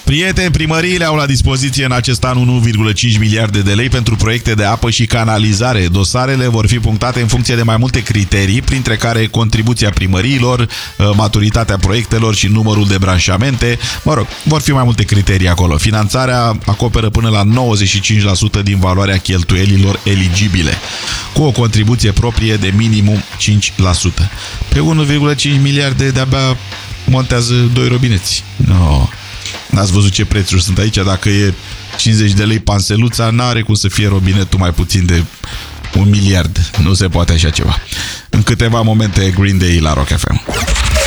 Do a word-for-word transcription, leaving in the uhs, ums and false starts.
Prieteni, primăriile au la dispoziție în acest an unu virgulă cinci miliarde de lei pentru proiecte de apă și canalizare. Dosarele vor fi punctate în funcție de mai multe criterii, printre care contribuția primăriilor, maturitatea proiectelor și numărul de branșamente. Mă rog, vor fi mai multe criterii acolo. Finanțarea acoperă până la nouăzeci și cinci la sută din valoarea cheltuielilor eligibile, cu o contribuție proprie de minimum cinci la sută. Pe unu virgulă cinci miliarde de-abia montează doi robineți. No. N-ați văzut ce prețuri sunt aici? Dacă e cincizeci de lei panseluța, n-are cum să fie robinetul mai puțin de un miliard. Nu se poate așa ceva. În câteva momente Green Day la Rock F M.